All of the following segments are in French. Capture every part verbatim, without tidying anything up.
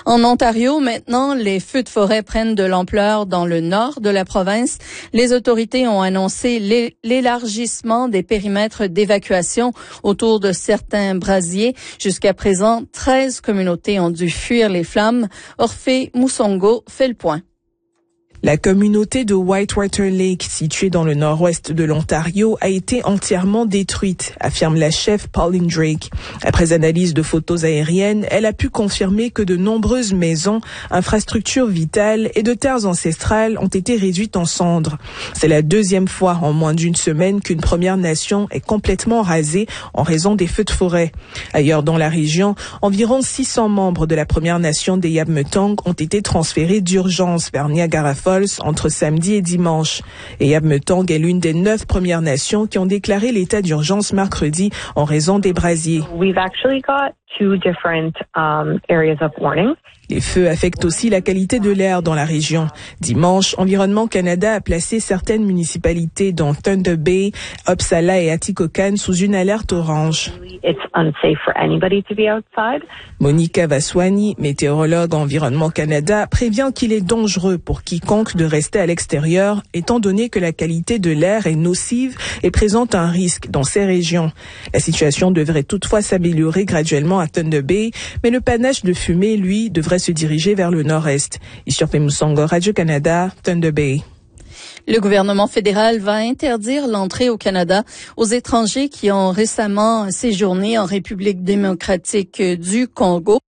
En Ontario, maintenant, les feux de forêt prennent de l'ampleur dans le nord de la province. Les autorités ont annoncé l'élargissement des périmètres d'évacuation autour de certains brasiers. Jusqu'à présent, treize communautés ont dû fuir les flammes. Orphée Moussongo fait le point. La communauté de Whitewater Lake, située dans le nord-ouest de l'Ontario, a été entièrement détruite, affirme la chef Pauline Drake. Après analyse de photos aériennes, elle a pu confirmer que de nombreuses maisons, infrastructures vitales et de terres ancestrales ont été réduites en cendres. C'est la deuxième fois en moins d'une semaine qu'une Première Nation est complètement rasée en raison des feux de forêt. Ailleurs dans la région, environ six cents membres de la Première Nation des Yabmetong ont été transférés d'urgence vers Niagara Falls entre samedi et dimanche. Et Yabmetong est l'une des neuf Premières Nations qui ont déclaré l'état d'urgence mercredi en raison des brasiers. We've actually got two different um, areas of warning. Les feux affectent aussi la qualité de l'air dans la région. Dimanche, Environnement Canada a placé certaines municipalités dont Thunder Bay, Uppsala et Atikokan sous une alerte orange. It's unsafe for anybody to be outside. Monica Vaswani, météorologue Environnement Canada, prévient qu'il est dangereux pour quiconque de rester à l'extérieur, étant donné que la qualité de l'air est nocive et présente un risque dans ces régions. La situation devrait toutefois s'améliorer graduellement à Thunder Bay, mais le panache de fumée, lui, devrait se diriger vers le nord-est. Orphée Moussongo, Radio-Canada, Thunder Bay. Le gouvernement fédéral va interdire l'entrée au Canada aux étrangers qui ont récemment séjourné en République démocratique du Congo.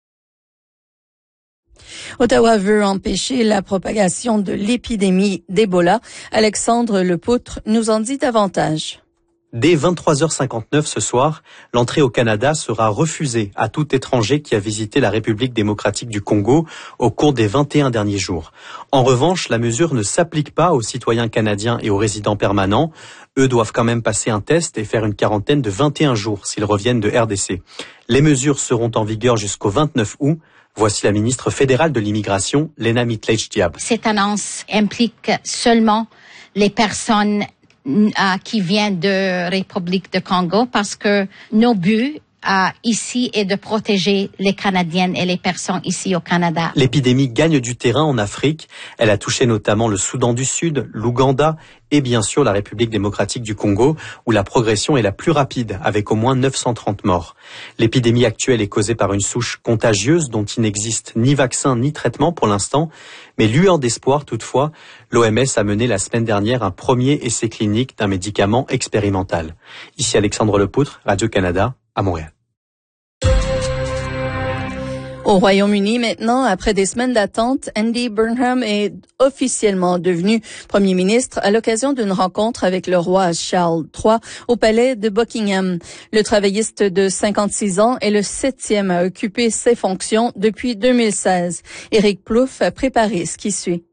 Ottawa veut empêcher la propagation de l'épidémie d'Ebola. Alexandre Lepoutre nous en dit davantage. Dès vingt-trois heures cinquante-neuf ce soir, l'entrée au Canada sera refusée à tout étranger qui a visité la République démocratique du Congo au cours des vingt et un derniers jours. En revanche, la mesure ne s'applique pas aux citoyens canadiens et aux résidents permanents. Eux doivent quand même passer un test et faire une quarantaine de vingt et un jours s'ils reviennent de R D C. Les mesures seront en vigueur jusqu'au vingt-neuf août. Voici la ministre fédérale de l'immigration, Lena Mitleich-Diab. Cette annonce implique seulement les personnes qui vient de République de Congo parce que nos buts euh, ici est de protéger les Canadiennes et les personnes ici au Canada. L'épidémie gagne du terrain en Afrique. Elle a touché notamment le Soudan du Sud, l'Ouganda et bien sûr la République démocratique du Congo où la progression est la plus rapide avec au moins neuf cent trente morts. L'épidémie actuelle est causée par une souche contagieuse dont il n'existe ni vaccin ni traitement pour l'instant. Mais lueur d'espoir toutefois, l'O M S a mené la semaine dernière un premier essai clinique d'un médicament expérimental. Ici Alexandre Lepoutre, Radio-Canada, à Montréal. Au Royaume-Uni, maintenant, après des semaines d'attente, Andy Burnham est officiellement devenu Premier ministre à l'occasion d'une rencontre avec le roi Charles trois au palais de Buckingham. Le travailliste de cinquante-six ans est le septième à occuper ses fonctions depuis deux mille seize. Éric Plouffe a préparé ce qui suit.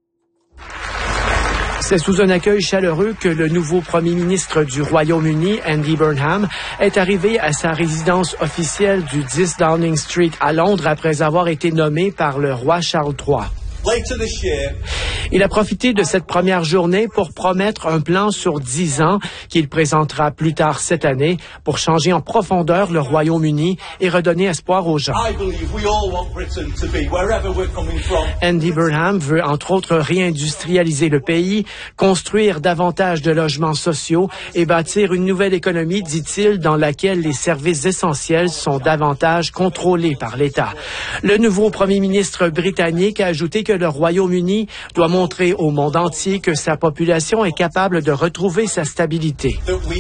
C'est sous un accueil chaleureux que le nouveau premier ministre du Royaume-Uni, Andy Burnham, est arrivé à sa résidence officielle du dix Downing Street à Londres après avoir été nommé par le roi Charles trois. Il a profité de cette première journée pour promettre un plan sur dix ans qu'il présentera plus tard cette année pour changer en profondeur le Royaume-Uni et redonner espoir aux gens. Andy Burnham veut entre autres réindustrialiser le pays, construire davantage de logements sociaux et bâtir une nouvelle économie, dit-il, dans laquelle les services essentiels sont davantage contrôlés par l'État. Le nouveau premier ministre britannique a ajouté que le Royaume-Uni doit montrer au monde entier que sa population est capable de retrouver sa stabilité.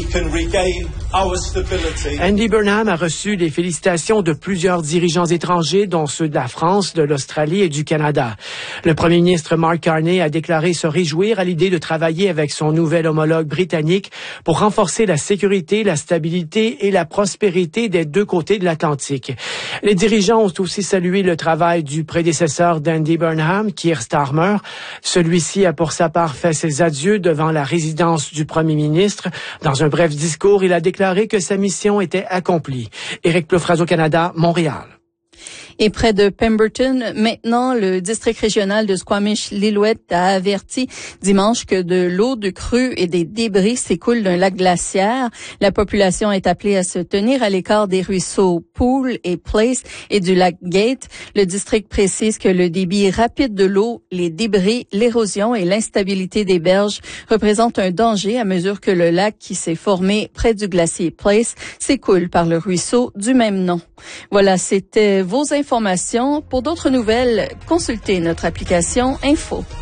Andy Burnham a reçu les félicitations de plusieurs dirigeants étrangers, dont ceux de la France, de l'Australie et du Canada. Le premier ministre Mark Carney a déclaré se réjouir à l'idée de travailler avec son nouvel homologue britannique pour renforcer la sécurité, la stabilité et la prospérité des deux côtés de l'Atlantique. Les dirigeants ont aussi salué le travail du prédécesseur d'Andy Burnham, Keir Starmer. Celui-ci a pour sa part fait ses adieux devant la résidence du premier ministre. Dans un bref discours, il a déclaré que sa mission était accomplie. Éric Plouffe, Radio-Canada, Montréal. Et près de Pemberton, maintenant, le district régional de Squamish-Lillooet a averti dimanche que de l'eau de crue et des débris s'écoulent d'un lac glaciaire. La population est appelée à se tenir à l'écart des ruisseaux Pool et Place et du lac Gate. Le district précise que le débit rapide de l'eau, les débris, l'érosion et l'instabilité des berges représentent un danger à mesure que le lac qui s'est formé près du glacier Place s'écoule par le ruisseau du même nom. Voilà, c'était vos informations. Pour d'autres nouvelles, consultez notre application Info.